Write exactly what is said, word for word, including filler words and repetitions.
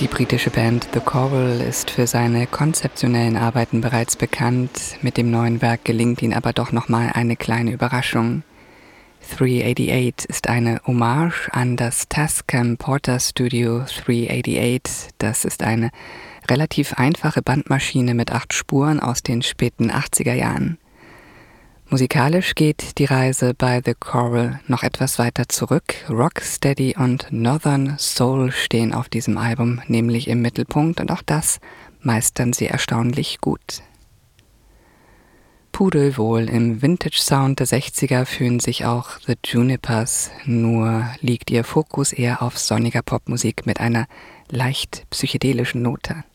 Die britische Band The Coral ist für seine konzeptionellen Arbeiten bereits bekannt. Mit dem neuen Werk gelingt ihnen aber doch nochmal eine kleine Überraschung. dreihundertachtundachtzig ist eine Hommage an das Tascam Porter Studio dreihundertachtundachtzig. Das ist eine relativ einfache Bandmaschine mit acht Spuren aus den späten achtziger Jahren. Musikalisch geht die Reise bei The Coral noch etwas weiter zurück. Rocksteady und Northern Soul stehen auf diesem Album nämlich im Mittelpunkt und auch das meistern sie erstaunlich gut. Pudelwohl im Vintage-Sound der sechziger fühlen sich auch The Junipers, nur liegt ihr Fokus eher auf sonniger Popmusik mit einer leicht psychedelischen Note.